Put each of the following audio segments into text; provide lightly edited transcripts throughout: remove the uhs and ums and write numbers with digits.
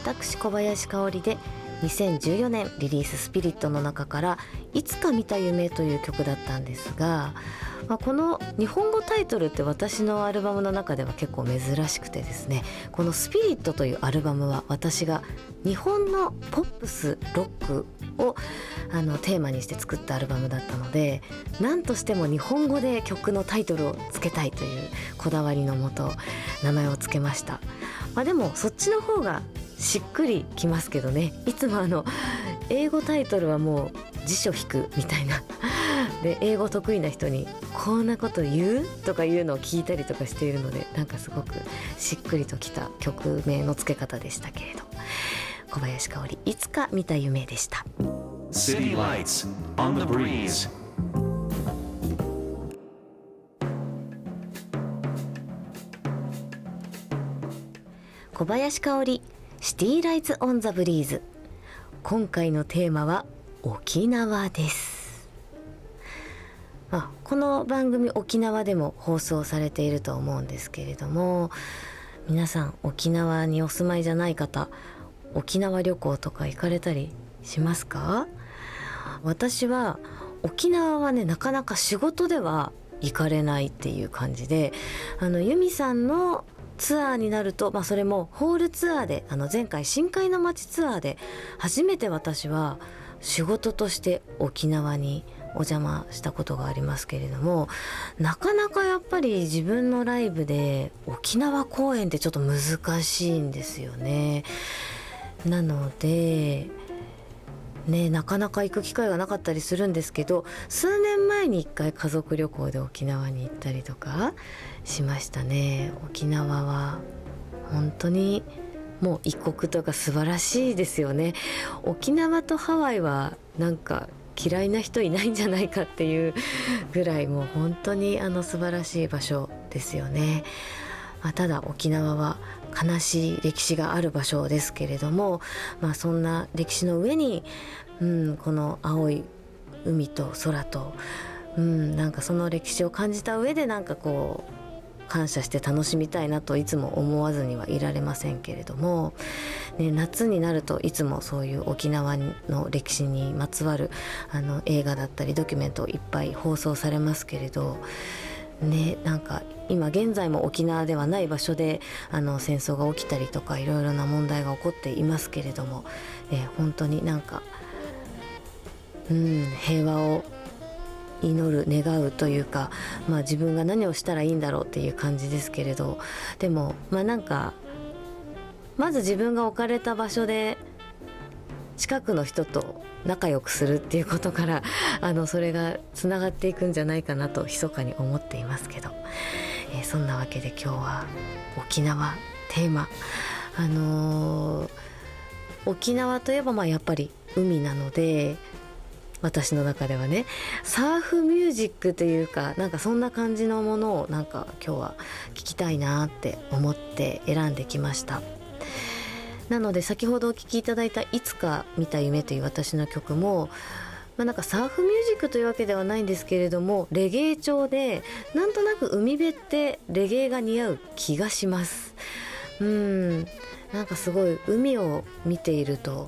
私小林香織で2014年リリーススピリットの中からいつか見た夢という曲だったんですが、この日本語タイトルって私のアルバムの中では結構珍しくてですね、このスピリットというアルバムは私が日本のポップスロックをテーマにして作ったアルバムだったので、何としても日本語で曲のタイトルをつけたいというこだわりのもと名前をつけました。でもそっちの方がしっくりきますけどね。いつも英語タイトルはもう辞書引くみたいなで、英語得意な人にこんなこと言うとかいうのを聞いたりとかしているので、なんかすごくしっくりときた曲名の付け方でしたけれど、小林香織いつか見た夢でした。 City Lights on the Breeze。 小林香織シティライツオンザブリーズ。今回のテーマは沖縄です。この番組沖縄でも放送されていると思うんですけれども、皆さん沖縄にお住まいじゃない方、沖縄旅行とか行かれたりしますか？私は沖縄はね、なかなか仕事では行かれないっていう感じで、由美さんのツアーになると、それもホールツアーで、前回深海の街ツアーで初めて私は仕事として沖縄にお邪魔したことがありますけれども、なかなかやっぱり自分のライブで沖縄公演ってちょっと難しいんですよね。なのでなかなか行く機会がなかったりするんですけど、数年前に1回家族旅行で沖縄に行ったりとかしましたね。沖縄は本当にもう異国とか素晴らしいですよね。沖縄とハワイはなんか嫌いな人いないんじゃないかっていうぐらい、もう本当に素晴らしい場所ですよね。ただ沖縄は悲しい歴史がある場所ですけれども、そんな歴史の上に、この青い海と空と、なんかその歴史を感じた上で、なんかこう感謝して楽しみたいなといつも思わずにはいられませんけれども、夏になるといつもそういう沖縄の歴史にまつわる映画だったりドキュメントいっぱい放送されますけれどなんか今現在も沖縄ではない場所で戦争が起きたりとかいろいろな問題が起こっていますけれども、本当になんか、平和を祈る願うというか、自分が何をしたらいいんだろうっていう感じですけれど、でもなんかまず自分が置かれた場所で近くの人と仲良くするっていうことからそれがつながっていくんじゃないかなと密かに思っていますけど、そんなわけで今日は沖縄テーマ、沖縄といえばやっぱり海なので、私の中ではねサーフミュージックというか、なんかそんな感じのものをなんか今日は聞きたいなって思って選んできました。なので先ほどお聴きいただいたいつか見た夢という私の曲も、なんかサーフミュージックというわけではないんですけれども、レゲエ調でなんとなく海辺ってレゲエが似合う気がします。なんかすごい海を見ていると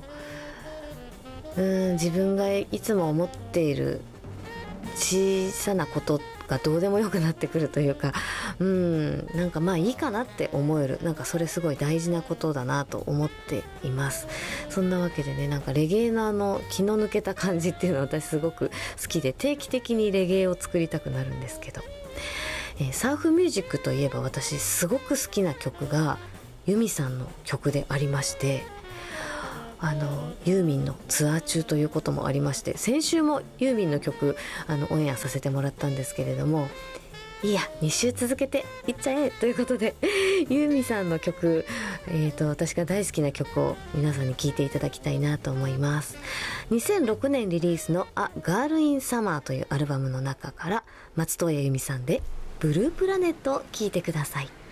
自分がいつも思っている小さなことがどうでもよくなってくるというか、なんかいいかなって思える、なんかそれすごい大事なことだなと思っています。そんなわけでね、なんかレゲエの気の抜けた感じっていうのは私すごく好きで、定期的にレゲエを作りたくなるんですけど、サーフミュージックといえば私すごく好きな曲がユミさんの曲でありまして、ユーミンのツアー中ということもありまして、先週もユーミンの曲オンエアさせてもらったんですけれども、いや2週続けていっちゃえということでユーミンさんの曲、私が大好きな曲を皆さんに聴いていただきたいなと思います。2006年リリースのA Girl in Summerというアルバムの中から松任谷由実さんでブループラネットを聴いてください。